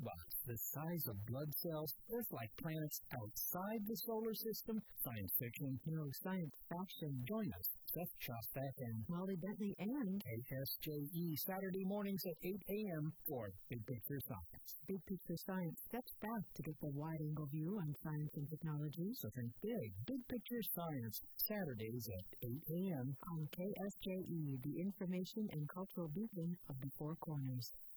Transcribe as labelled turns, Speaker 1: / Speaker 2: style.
Speaker 1: robots the size of blood cells, Earth-like planets outside the solar system. Science fiction.
Speaker 2: No, science fiction.
Speaker 1: Join us, Seth Shostak and
Speaker 2: Molly Bentley and
Speaker 1: KSJE, Saturday mornings at 8 a.m. for Big Picture Science.
Speaker 2: Big Picture Science steps back to get the wide-angle view on science and technology.
Speaker 1: So think big. Big Picture Science, Saturdays at 8 a.m.
Speaker 2: on KSJE, the information and cultural beacon of the Four Corners.